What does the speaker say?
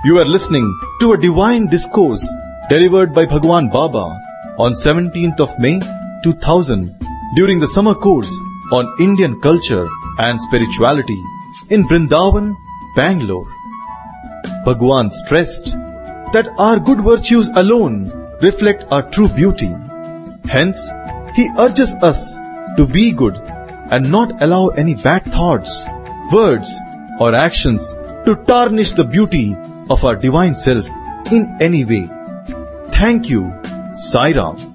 You are listening to a divine discourse delivered by Bhagwan Baba on 17th of May 2000 during the summer course on Indian culture and spirituality in Vrindavan, Bangalore. Bhagwan stressed that our good virtues alone reflect our true beauty. Hence, he urges us to be good and not allow any bad thoughts, words or actions to tarnish the beauty of our divine self in any way. Thank you, Sai Ram.